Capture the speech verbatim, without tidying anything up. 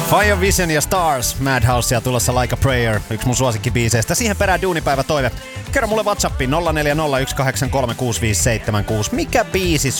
Fire Vision ja Stars, Madhouse ja tulossa Like a Prayer, yksi mun suosikkibiiseistä. Siihen perään duunipäivä toive. Kerro mulle WhatsAppiin nolla neljä nolla yksi kahdeksan kolme kuusi viisi seitsemän kuusi. Mikä biisi